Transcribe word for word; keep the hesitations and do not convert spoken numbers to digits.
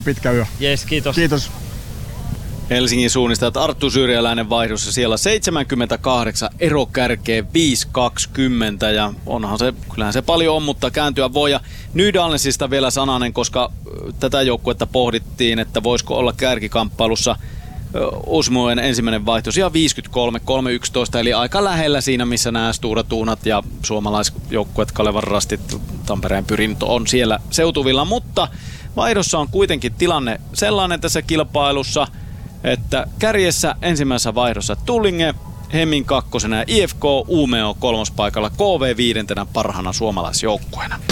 Pitkä yö. Jes, kiitos. Kiitos. Helsingin suunnistajat Arttu Syrjäläinen vaihdossa siellä seitsemänkymmentäkahdeksan, ero kärkeen viisi kaksikymmentä ja onhan se, kyllähän se paljon on, mutta kääntyä voi. Ja Nydalensista vielä sananen, koska tätä joukkuetta pohdittiin, että voisiko olla kärkikamppailussa Osmoen ensimmäinen vaihto siellä viisikymmentäkolme kolme yksitoista, eli aika lähellä siinä, missä nämä Stura Tunat ja suomalaisjoukkueet Kalevan Rastit, Tampereen Pyrinto on siellä seutuvilla, mutta vaihdossa on kuitenkin tilanne sellainen tässä kilpailussa, että kärjessä ensimmäisessä vaihdossa Tullinge, Hemming kakkosena ja I F K Umeå kolmospaikalla, K V viidentenä parhaana suomalaisjoukkueena.